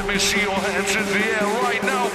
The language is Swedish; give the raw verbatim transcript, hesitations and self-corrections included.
Let me see your hands in the air right now.